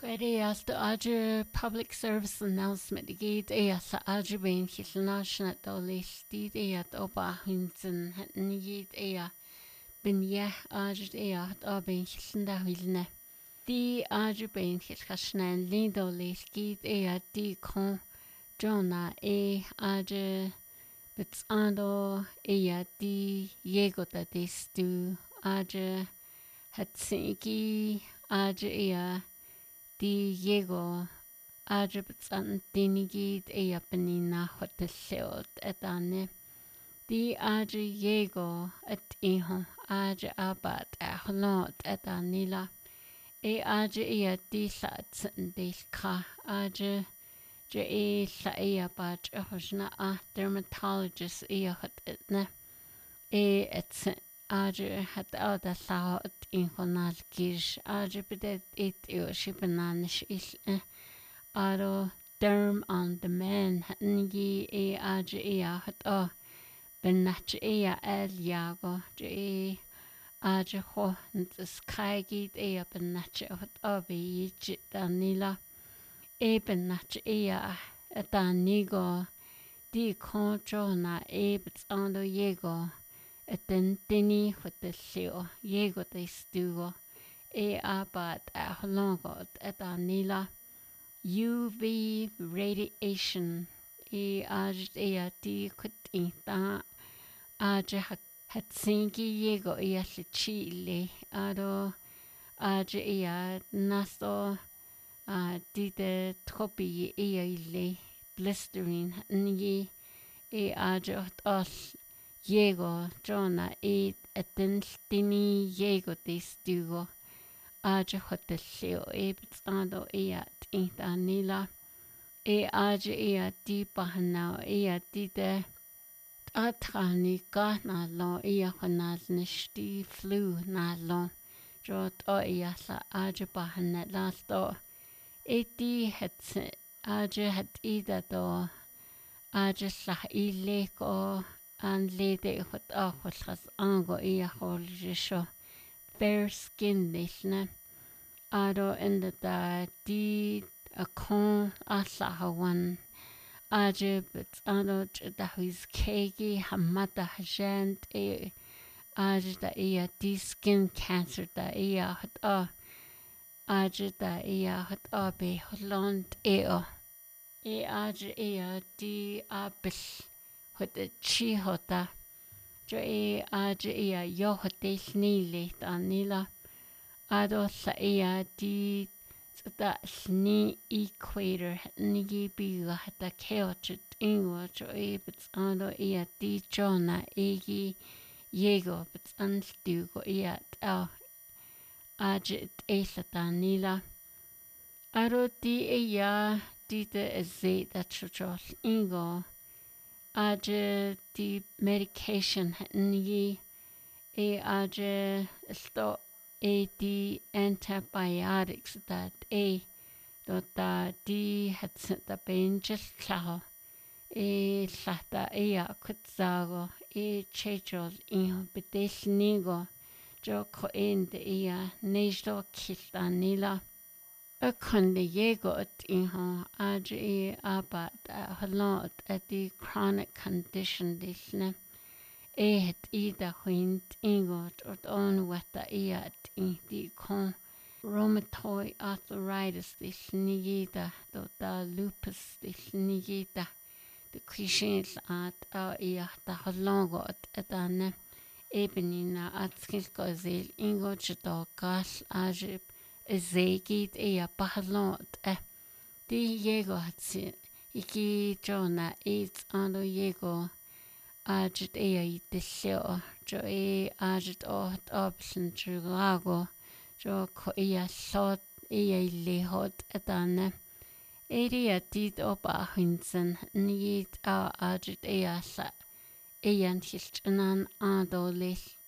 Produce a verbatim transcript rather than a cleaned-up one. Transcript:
Gwirias the Ager public service announcement gyd e as Ager bein chilnashna do leistid e at oba hunsen ni gyd e a bin ye Ager e at o bein chilnda wilne. Di Ager bein chilkashnan lindo leistid e a di kon Jonah e Ager bitsando e a di yego da destu Ager hatsingi Ager e a Di Diego Adribitsan Dinigid Eapanina Hotelot at Anne. Di Adri Diego at Iho Adri Abad Ahlot at Anila. E Adri Ea di Sats and Deska Adri J. E. Saia Baj Hosna a dermatologist Eahot etne. E et Adri had other thought in Honal Gish, Adri bidet it Yoshibanish is Aro derm on the man, Nigi e Adri ea had o Benach ea el Yago, J. Adri ho and the sky gate ea Benach of Obi Danila, E Benach ea at Danigo, Di Controna e bits on the Yego. Eten tini hotelio yego de stugo e abad a holongo et anila U V radiation e aj e a di kutinta aj hatsingi yego e a chile ado aj e a naso a di de tropi e a ile blistering ni e aj os Diego, Jonah, e atentini Diego de Stugo, Aja Hotelio, e Bitsando eat in Danila, e Aja ea di Bahana, ea di de Atrani Gana lo, ea Honaznish di flu na lo, Jot o ea sa Aja Bahana last door, e di het Aja het ida do, Aja sa ileko. And lady what awful has ango e a whole show. Fair skin lishna. Ado in the da di a con asa one. Ajib it's ado da who's kegi hamata hajant e aj da e a di skin cancer da e a hot a aj da e a hot a be holland e o. E aj e a di a bish. With the chi hota, jo e aj e a yo hote snile anila, ado sa e a di da sni equator nigi biga hata keochit ingo jo e bits ado e a di jona egi yego bits anstugo e a ta aj e satanila, ado di e ya di de ze da chuchos ingo. Aje the medication ni e aje sto e the antibiotics that e dota di hat the benches claw e sata e a kutsago e chechol in bedesnigo jo ko in the e a nesto kistanila a kunde yego at inho aj e abat a halot at the chronic condition disne e het ida huint ingot ot on weta e at in the con rheumatoid arthritis disnigita dota lupus disnigita the clichés at a e at halongo at ane ebenina at skilkozel ingot to gas aj Zegit e a pahalot e di yego hatsi iki jona it's ando yego ajit e a itisio jo e ajit o hat option jugago jo ko e a sot e a lehot etane eri a dit opa hinsen nit a ajit e a sa e an hilchanan ando lis